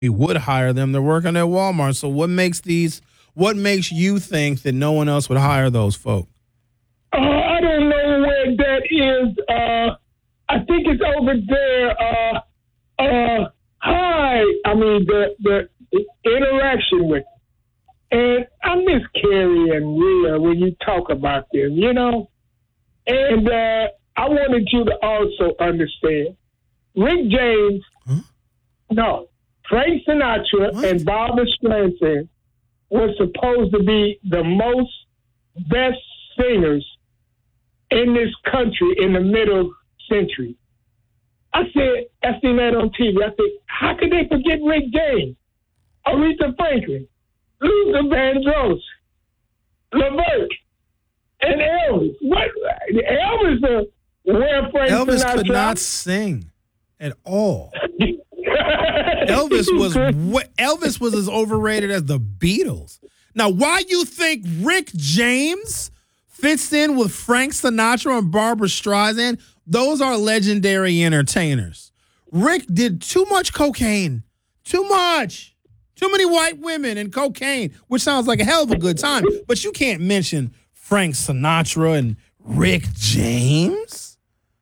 We would hire them. They're working at Walmart. So what makes you think that no one else would hire those folks? I don't know where that is. I think it's over there. The interaction with them. And I miss Carrie and Rhea when you talk about them, you know? And I wanted you to also understand, Rick James, no, Frank Sinatra and Barbara Streisand were supposed to be the most best singers in this country in the middle century. I seen that on TV. I said, how could they forget Rick James, Aretha Franklin, Luther Vandross, LeVert, and Elvis? What? Elvis, where Frank Elvis Sinatra could not sing at all. Elvis was as overrated as the Beatles. Now, why you think Rick James fits in with Frank Sinatra and Barbara Streisand? Those are legendary entertainers. Rick did too much cocaine. Too much. Too many white women and cocaine, which sounds like a hell of a good time. But you can't mention Frank Sinatra and Rick James.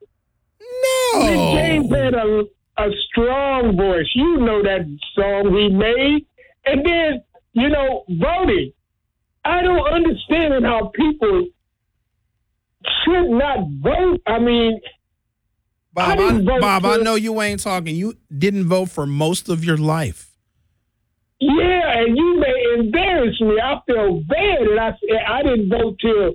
No. Rick James had a strong voice. You know that song he made. And then, voting. I don't understand how people should not vote. I mean, Bob, I know you ain't talking. You didn't vote for most of your life. Yeah, and you may embarrass me. I feel bad that I didn't vote till,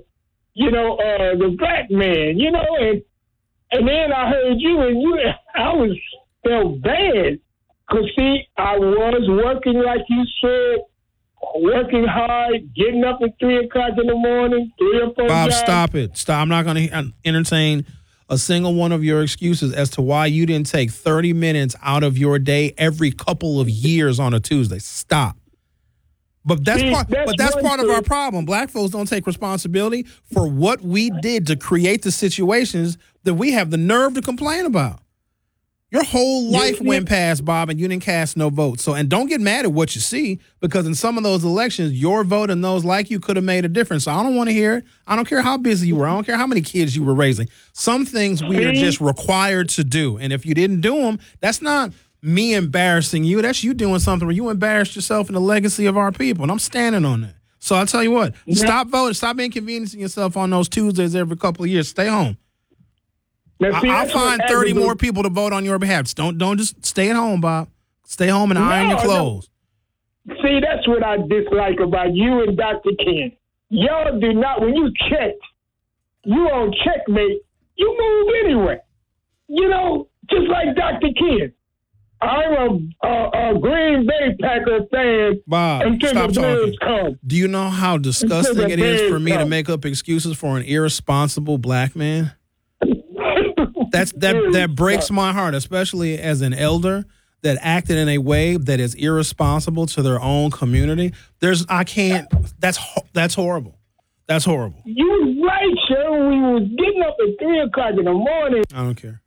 the black man, and then I heard you, and I felt bad. Because, see, I was working, like you said, working hard, getting up at 3 o'clock in the morning, 3 or 4 Bob, jobs. stop it. Stop. I'm not going to entertain a single one of your excuses as to why you didn't take 30 minutes out of your day every couple of years on a Tuesday. Stop. But that's part of our problem. Black folks don't take responsibility for what we did to create the situations that we have the nerve to complain about. Your whole life went past, Bob, and you didn't cast no votes. So, and don't get mad at what you see, because in some of those elections, your vote and those like you could have made a difference. So I don't want to hear it. I don't care how busy you were. I don't care how many kids you were raising. Some things we are just required to do. And if you didn't do them, that's not me embarrassing you. That's you doing something where you embarrassed yourself and the legacy of our people. And I'm standing on that. So I'll tell you what, stop voting. Stop inconveniencing yourself on those Tuesdays every couple of years. Stay home. I'll find 30 more people to vote on your behalf. Don't just stay at home, Bob. Stay home and iron your clothes. No. See, that's what I dislike about you and Dr. Ken. Y'all do not, when you check, you on checkmate, you move anyway. Just like Dr. Ken. I'm a Green Bay Packer fan. Bob, stop talking. Do you know how disgusting it is for me to make up excuses for an irresponsible black man? That breaks my heart, especially as an elder that acted in a way that is irresponsible to their own community. That's horrible. That's horrible. You right, sir. We was getting up at 3 o'clock in the morning. I don't care.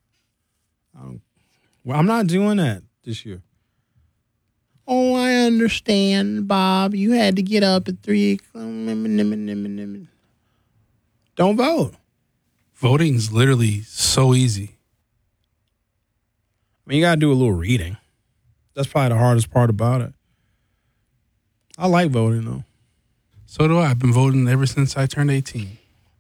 I'm not doing that this year. Oh, I understand, Bob. You had to get up at 3. Don't vote. Voting's literally so easy. I mean, you got to do a little reading. That's probably the hardest part about it. I like voting, though. So do I. I've been voting ever since I turned 18.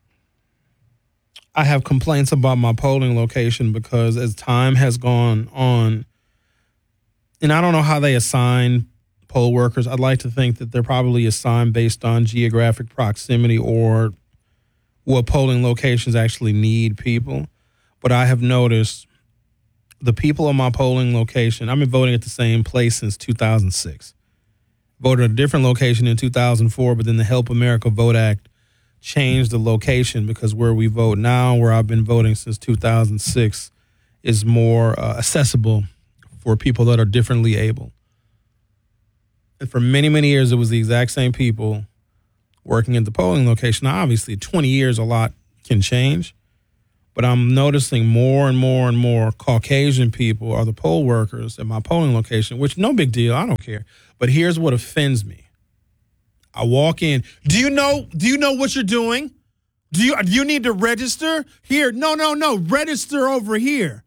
I have complaints about my polling location because as time has gone on, and I don't know how they assign poll workers. I'd like to think that they're probably assigned based on geographic proximity or what polling locations actually need people. But I have noticed the people on my polling location, I've been voting at the same place since 2006. Voted at a different location in 2004, but then the Help America Vote Act changed the location because where we vote now, where I've been voting since 2006, is more accessible for people that are differently able. And for many, many years, it was the exact same people working at the polling location. Now, obviously, 20 years, a lot can change. But I'm noticing more and more and more Caucasian people are the poll workers at my polling location, which no big deal. I don't care. But here's what offends me. I walk in. Do you know what you're doing? Do you need to register? Here. No. Register over here.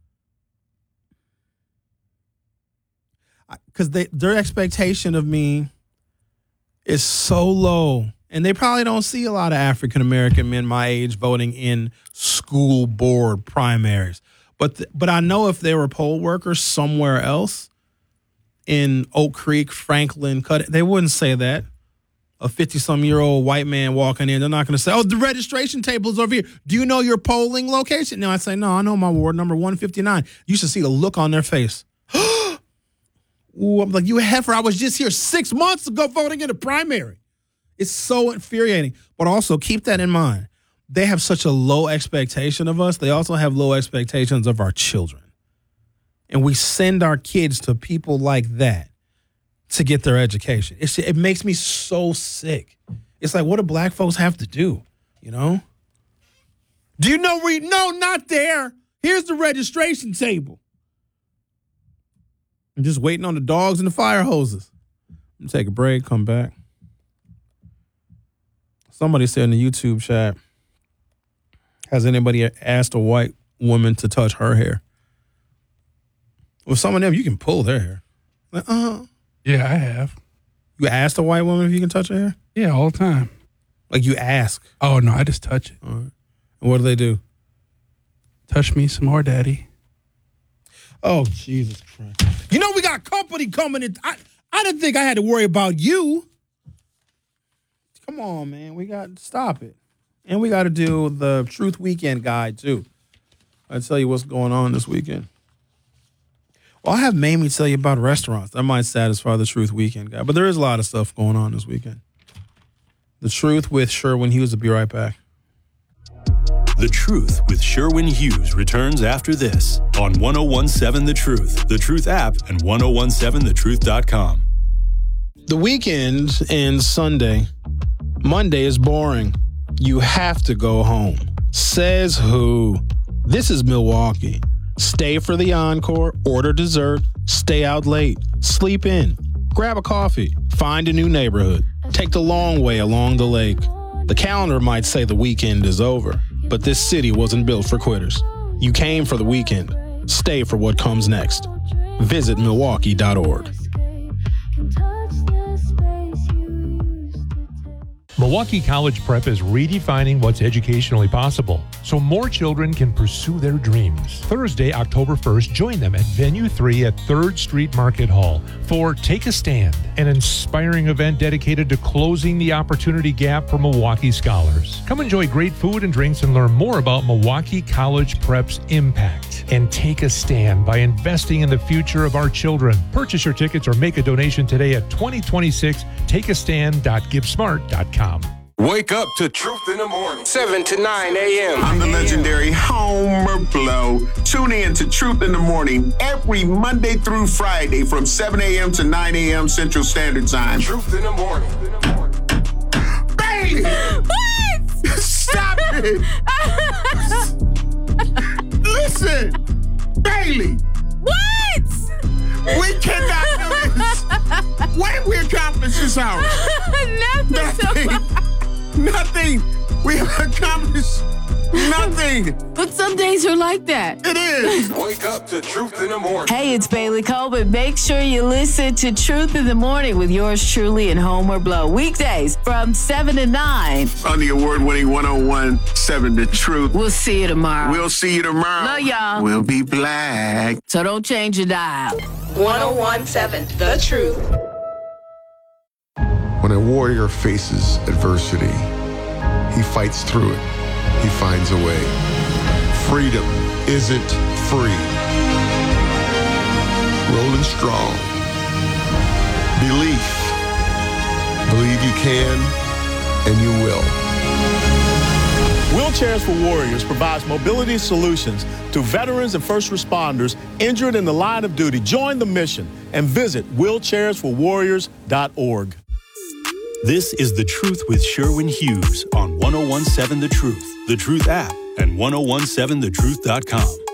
Because their expectation of me is so low. And they probably don't see a lot of African-American men my age voting in school board primaries. But I know if they were poll workers somewhere else in Oak Creek, Franklin, they wouldn't say that. A 50-some-year-old white man walking in, they're not going to say, oh, the registration table is over here. Do you know your polling location? No, I say, no, I know my ward number 159. You should see the look on their face. Ooh, I'm like, you heifer, I was just here 6 months ago voting in a primary. It's so infuriating. But also keep that in mind. They have such a low expectation of us. They also have low expectations of our children. And we send our kids to people like that to get their education. It makes me so sick. It's like, what do black folks have to do? You know? Do you know where? No, not there. Here's the registration table. I'm just waiting on the dogs and the fire hoses. I'm take a break, come back. Somebody said in the YouTube chat, has anybody asked a white woman to touch her hair? With some of them, you can pull their hair. Like, Yeah, I have. You asked a white woman if you can touch her hair? Yeah, all the time. Like you ask? Oh, no, I just touch it. All right. And what do they do? Touch me some more, daddy. Oh, Jesus Christ. You know we got company coming in. I didn't think I had to worry about you. Come on, man. We got to stop it. And we got to do the Truth Weekend guide, too. I'll tell you what's going on this weekend. Well, I have Mamie tell you about restaurants. That might satisfy the Truth Weekend guide. But there is a lot of stuff going on this weekend. The Truth with Sherwin Hughes will be right back. The Truth with Sherwin Hughes returns after this on 1017 The Truth app, and 1017thetruth.com. The weekend ends Sunday. Monday is boring. You have to go home. Says who? This is Milwaukee. Stay for the encore, order dessert, stay out late, sleep in, grab a coffee, find a new neighborhood, take the long way along the lake. The calendar might say the weekend is over, but this city wasn't built for quitters. You came for the weekend. Stay for what comes next. Visit Milwaukee.org. Milwaukee College Prep is redefining what's educationally possible so more children can pursue their dreams. Thursday, October 1st, join them at Venue 3 at 3rd Street Market Hall for Take a Stand, an inspiring event dedicated to closing the opportunity gap for Milwaukee scholars. Come enjoy great food and drinks and learn more about Milwaukee College Prep's impact. And take a stand by investing in the future of our children. Purchase your tickets or make a donation today at 2026 takeastand.givesmart.com. Wake up to Truth in the Morning. 7 to 9 a.m. I'm the legendary Homer Blow. Tune in to Truth in the Morning every Monday through Friday from 7 a.m. to 9 a.m. Central Standard Time. Truth in the Morning. Baby! What? Stop it! Listen! Bailey! What? We cannot do this! What have we accomplished this hour? Nothing. We have accomplished nothing. But some days are like that. It is. Wake up to Truth in the Morning. Hey, it's Bailey Colbert. Make sure you listen to Truth in the Morning with yours truly and Homer Blow. Weekdays from 7 to 9. On the award-winning 1017 The Truth. We'll see you tomorrow. We'll see you tomorrow. Love y'all. We'll be black. So don't change your dial. 1017 The Truth. When a warrior faces adversity, he fights through it. He finds a way. Freedom isn't free. Rolling strong. Belief. Believe you can, and you will. Wheelchairs for Warriors provides mobility solutions to veterans and first responders injured in the line of duty. Join the mission and visit wheelchairsforwarriors.org. This is The Truth with Sherwin Hughes on 1017 The Truth app, and 1017thetruth.com.